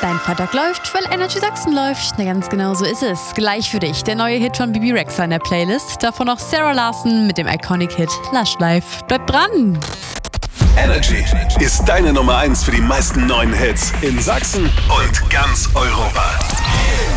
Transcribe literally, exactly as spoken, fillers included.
Dein Freitag läuft, weil Energy Sachsen läuft. Na, ganz genau so ist es. Gleich für dich der neue Hit von Bibi Rexha in der Playlist. Davon noch Sarah Larson mit dem Iconic-Hit Lush Life. Bleib dran! Energy ist deine Nummer eins für die meisten neuen Hits in Sachsen und ganz Europa.